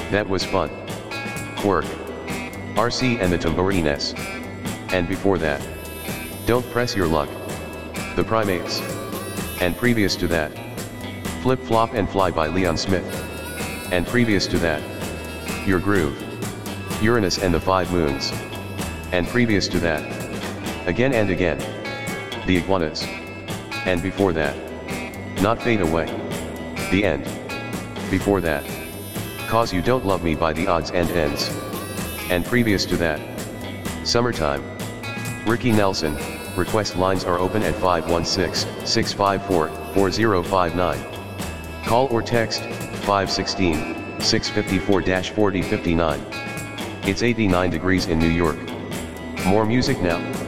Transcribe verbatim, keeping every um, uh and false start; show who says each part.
Speaker 1: That was fun. Quirk. R C and the Tambourines. And before that. Don't Press Your Luck. The Primates. And previous to that. Flip Flop and Fly by Leon Smith. And previous to that. Your Groove. Uranus and the Five Moons. And previous to that. Again and Again. The Iguanas. And before that. Not Fade Away. The End. Before that. Cause You Don't Love Me by The Odds and Ends. And previous to that. Summertime. Ricky Nelson. Request lines are open at five one six, six five four, four zero five nine. Call or text five one six, six five four, four zero five nine. It's eighty-nine degrees in New York. More music now.